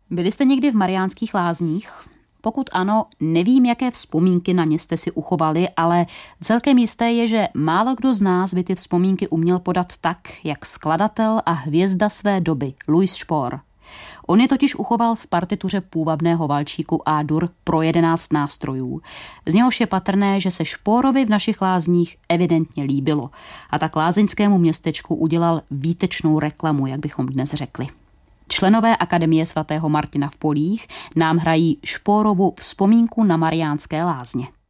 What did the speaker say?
Byli jste někdy v Mariánských Lázních? Pokud ano, nevím, jaké vzpomínky na ně jste si uchovali, ale celkem jisté je, že málo kdo z nás by ty vzpomínky uměl podat tak, jak skladatel a hvězda své doby, Louis Spohr. On je totiž uchoval v partituře půvabného valčíku A-dur pro 11 nástrojů. Z něhož je patrné, že se Spohrovi v našich Lázních evidentně líbilo a tak lázeňskému městečku udělal výtečnou reklamu, jak bychom dnes řekli. Členové Akademie svatého Martina v Polích nám hrají Spohrovu vzpomínku na Mariánské Lázně.